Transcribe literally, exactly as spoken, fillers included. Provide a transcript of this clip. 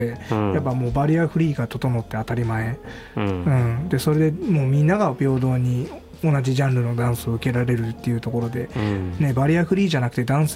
うん、 やっぱもうバリアフリーが整って当たり前、 うんうん、でそれでもうみんなが平等に同じジャンルのダンスを受けられるっていうところで、 うんね、バリアフリーじゃなくてダンス